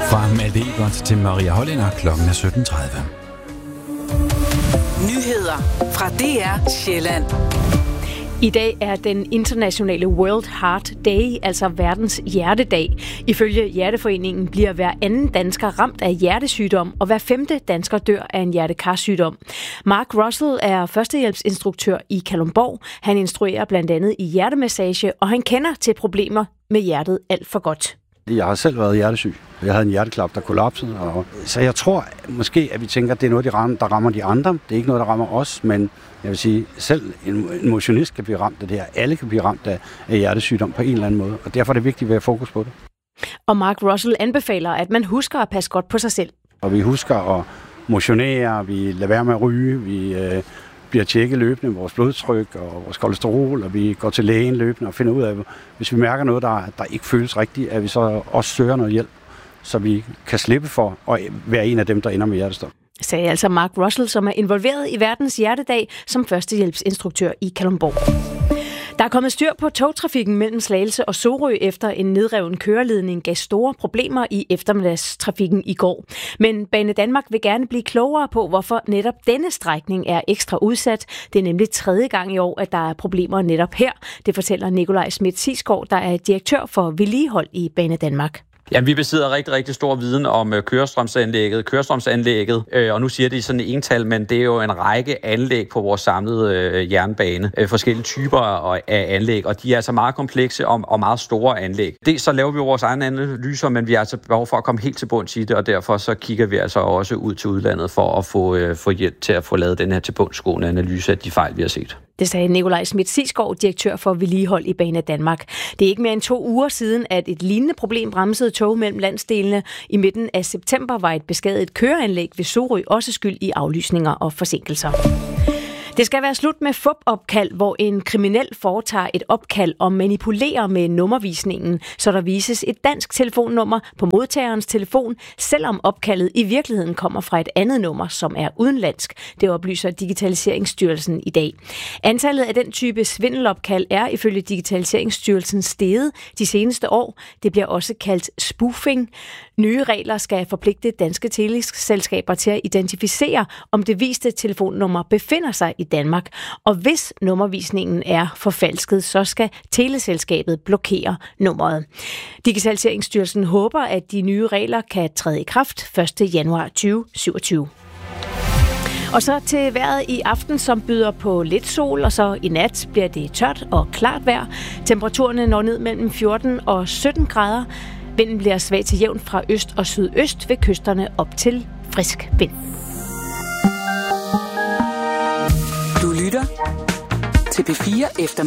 Fra Malte Ebert til Maria Hollænder, klokken er 17.30. Nyheder fra DR Sjælland. I dag er den internationale World Heart Day, altså verdens hjertedag. Ifølge Hjerteforeningen bliver hver anden dansker ramt af hjertesygdom, og hver femte dansker dør af en hjertekarsygdom. Mark Russell er førstehjælpsinstruktør i Kalundborg. Han instruerer blandt andet i hjertemassage, og han kender til problemer med hjertet alt for godt. Jeg har selv været hjertesyg. Jeg havde en hjerteklap, der kollapsede. Så jeg tror måske, at vi tænker, at det er noget, der rammer de andre. Det er ikke noget, der rammer os, men jeg vil sige, selv en motionist kan blive ramt af det her. Alle kan blive ramt af hjertesygdom på en eller anden måde, og derfor er det vigtigt at have fokus på det. Og Mark Russell anbefaler, at man husker at passe godt på sig selv. Og vi husker at motionere, vi lader være med at ryge, vi bliver tjekket løbende vores blodtryk og vores kolesterol, og vi går til lægen løbende og finder ud af, hvis vi mærker noget, der ikke føles rigtigt, at vi så også søger noget hjælp, så vi kan slippe for at være en af dem, der ender med hjertestop. Sagde altså Mark Russell, som er involveret i verdens hjertedag som førstehjælpsinstruktør i Kalundborg. Der er kommet styr på togtrafikken mellem Slagelse og Sorø efter en nedreven køreledning gav store problemer i eftermiddagstrafikken i går. Men Banedanmark vil gerne blive klogere på, hvorfor netop denne strækning er ekstra udsat. Det er nemlig 3. gang i år, at der er problemer netop her. Det fortæller Nikolaj Schmidt-Sisgaard, der er direktør for vedligehold i Banedanmark. Ja, vi besidder rigtig, rigtig stor viden om kørestrømsanlægget, og nu siger det sådan en ental, men det er jo en række anlæg på vores samlede jernbane. Forskellige typer af anlæg, og de er altså meget komplekse og meget store anlæg. Det så laver vi vores egne analyser, men vi har altså behov for at komme helt til bunds i det, og derfor så kigger vi altså også ud til udlandet for at få hjælp til at få lavet den her tilbundsgående analyse af de fejl, vi har set. Det sagde Nikolaj Schmidt-Sisgaard, direktør for vedligehold i Banedanmark. Det er ikke mere end 2 uger siden, at et lignende problem bremsede tog mellem landsdelene. I midten af september var et beskadiget køreanlæg ved Sorø også skyld i aflysninger og forsinkelser. Det skal være slut med FUP-opkald, hvor en kriminel foretager et opkald og manipulerer med nummervisningen, så der vises et dansk telefonnummer på modtagerens telefon, selvom opkaldet i virkeligheden kommer fra et andet nummer, som er udenlandsk. Det oplyser Digitaliseringsstyrelsen i dag. Antallet af den type svindelopkald er ifølge Digitaliseringsstyrelsen steget de seneste år. Det bliver også kaldt spoofing. Nye regler skal forpligte danske teleselskaber til at identificere, om det viste telefonnummer befinder sig i Danmark. Og hvis nummervisningen er forfalsket, så skal teleselskabet blokere nummeret. Digitaliseringsstyrelsen håber, at de nye regler kan træde i kraft 1. januar 2027. Og så til vejret i aften, som byder på lidt sol, og så i nat bliver det tørt og klart vejr. Temperaturerne når ned mellem 14 og 17 grader. Vinden bliver svag til jævn fra øst og sydøst ved kysterne op til frisk vind. Du lytter til P4 efter